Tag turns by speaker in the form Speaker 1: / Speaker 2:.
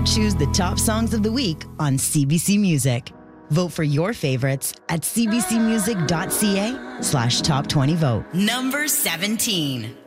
Speaker 1: Choose the top songs of the week on CBC Music. Vote for your favorites at cbcmusic.ca/top20vote. Number 17.